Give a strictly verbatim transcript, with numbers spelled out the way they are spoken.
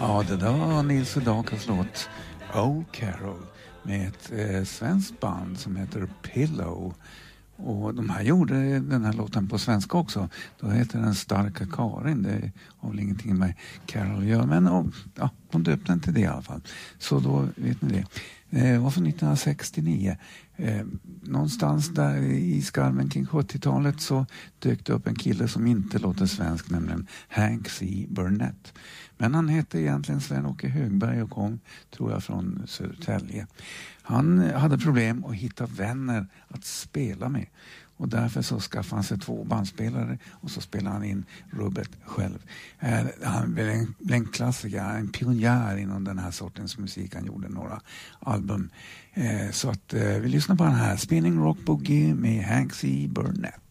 Ja, det där var Nils Sedakas låt Oh Carol med ett eh, svenskt band som heter Pillow. Och de här gjorde den här låten på svenska också. Då heter den Starka Karin. Det har väl ingenting med Carol att göra. Men och, ja, hon döpte den till det i alla fall. Så då vet ni det. Det var från nittonhundrasextionio. Eh, någonstans där i skarven kring sjuttiotalet så dök det upp en kille som inte låter svensk, nämligen Hank C. Burnett. Men han hette egentligen Sven-Åke Högberg och kom, tror jag, från Södertälje. Han hade problem att hitta vänner att spela med. Och därför så skaffade han sig två bandspelare och så spelade han in rubbet själv. Eh, han blev en, en klassiker, en pionjär inom den här sortens musik. Han gjorde några album. Eh, så att eh, vi lyssnar på den här Spinning Rock Boogie med Hank C. Burnett.